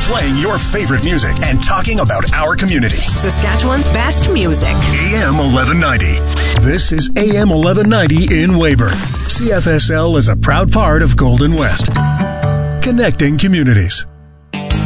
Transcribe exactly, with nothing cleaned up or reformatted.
playing your favorite music and talking about our community. Saskatchewan's best music. A M eleven ninety. This is A M eleven ninety in Weyburn. C F S L is a proud part of Golden West. Connecting communities.